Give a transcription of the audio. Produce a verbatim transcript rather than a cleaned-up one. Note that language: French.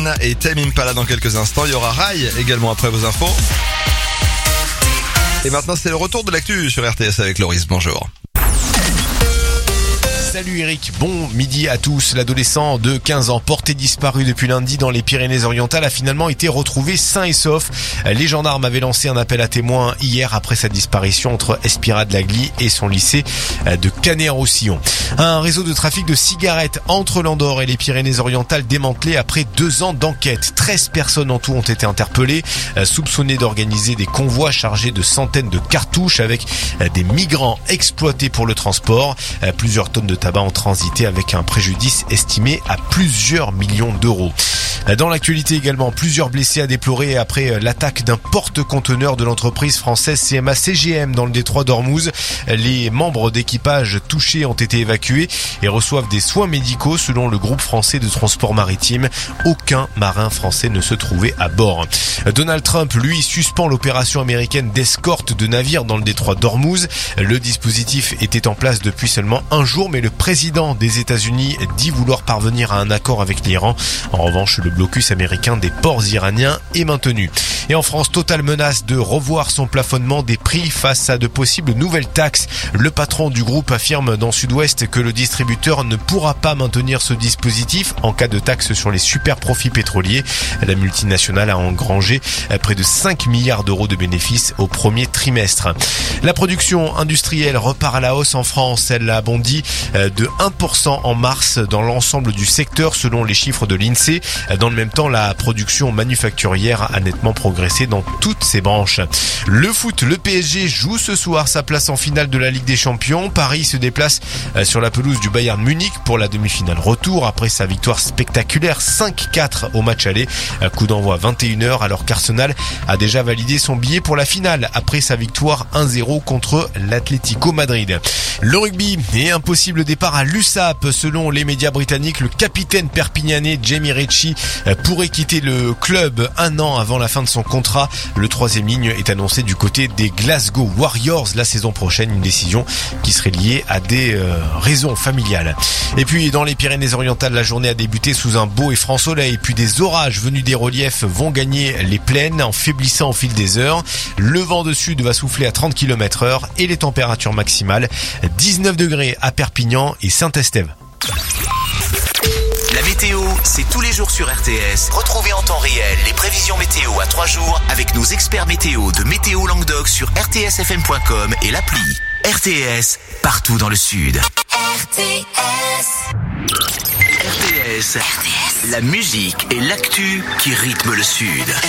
Slimane et Tame Impala dans quelques instants. Il y aura Rai également après vos infos. Et maintenant, c'est le retour de l'actu sur R T S avec Loris. Bonjour. Salut Eric, bon midi à tous. L'adolescent de quinze ans porté disparu depuis lundi dans les Pyrénées-Orientales a finalement été retrouvé sain et sauf. Les gendarmes avaient lancé un appel à témoins hier après sa disparition entre Espira-de-la-Glie et son lycée de Canet-en-Roussillon. Un réseau de trafic de cigarettes entre l'Andorre et les Pyrénées-Orientales démantelé après deux ans d'enquête. treize personnes en tout ont été interpellées, soupçonnées d'organiser des convois chargés de centaines de cartouches avec des migrants exploités pour le transport. Plusieurs tonnes de tabac ont transité avec un préjudice estimé à plusieurs millions d'euros. Dans l'actualité également, plusieurs blessés à déplorer après l'attaque d'un porte-conteneur de l'entreprise française C M A C G M dans le détroit d'Ormuz. Les membres d'équipage touchés ont été évacués et reçoivent des soins médicaux selon le groupe français de transport maritime. Aucun marin français ne se trouvait à bord. Donald Trump, lui, suspend l'opération américaine d'escorte de navires dans le détroit d'Ormuz. Le dispositif était en place depuis seulement un jour, mais le président des États-Unis dit vouloir parvenir à un accord avec l'Iran. En revanche, le blocus américain des ports iraniens est maintenu. Et en France, Total menace de revoir son plafonnement des prix face à de possibles nouvelles taxes. Le patron du groupe affirme dans Sud-Ouest que le distributeur ne pourra pas maintenir ce dispositif en cas de taxe sur les super profits pétroliers. La multinationale a engrangé près de cinq milliards d'euros de bénéfices au premier trimestre. La production industrielle repart à la hausse en France. Elle a bondi de un pour cent en mars dans l'ensemble du secteur selon les chiffres de l'INSEE. Dans le même temps, la production manufacturière a nettement progressé dans toutes ses branches. Le foot, le P S G joue ce soir sa place en finale de la Ligue des Champions. Paris se déplace sur la pelouse du Bayern Munich pour la demi-finale retour après sa victoire spectaculaire cinq quatre au match aller. Coup d'envoi vingt et une heures alors qu'Arsenal a déjà validé son billet pour la finale après sa victoire un zéro contre l'Atlético Madrid. Le rugby et un possible départ à l'U S A P. Selon les médias britanniques, le capitaine perpignanais Jamie Ritchie pourrait quitter le club un an avant la fin de son contrat. Le troisième ligne est annoncé du côté des Glasgow Warriors la saison prochaine, une décision qui serait liée à des euh, raisons familiales. Et puis dans les Pyrénées-Orientales, la journée a débuté sous un beau et franc soleil, puis des orages venus des reliefs vont gagner les plaines en faiblissant au fil des heures. Le vent de sud va souffler à trente kilomètres heure et les températures maximales dix-neuf degrés à Perpignan et Saint-Estève. La météo, c'est tous les jours sur R T S. Retrouvez en temps réel les prévisions météo à trois jours avec nos experts météo de Météo Languedoc sur r t s f m point com et l'appli. R T S, partout dans le sud. R T S. R T S, la musique et l'actu qui rythment le sud.